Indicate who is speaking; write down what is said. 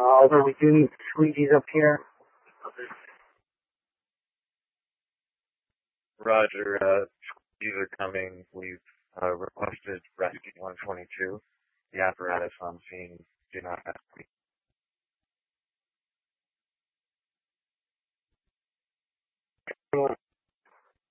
Speaker 1: Although we do need squeegees up here.
Speaker 2: Roger, these are coming. We've requested Rescue 122. The apparatus on scene do not have to be.